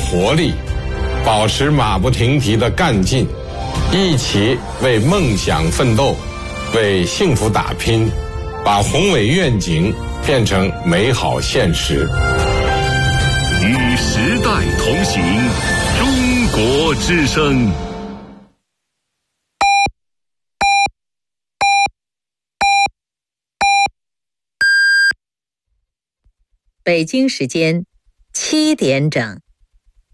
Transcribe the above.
活力，保持马不停蹄的干劲，一起为梦想奋斗，为幸福打拼，把宏伟愿景变成美好现实。 与时代同行，中国之声。 北京时间7点整。